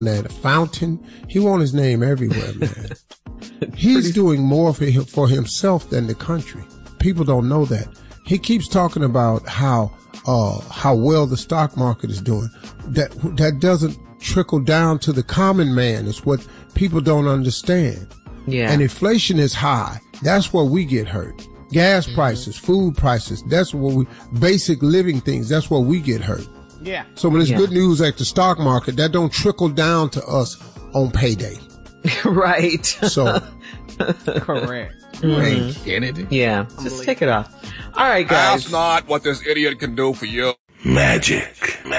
that fountain. He want his name everywhere, man. He's doing more for himself than the country. People don't know that. He keeps talking about how well the stock market is doing. That doesn't trickle down to the common man. It's what people don't understand. Yeah. And inflation is high. That's where we get hurt. Gas prices, food prices, that's where basic living things, that's where we get hurt. Yeah. So when it's good news at the stock market, that don't trickle down to us on payday. Right. So. Correct. Right, Kennedy. Yeah. Just take it off. All right, guys. That's not what this idiot can do for you. Magic.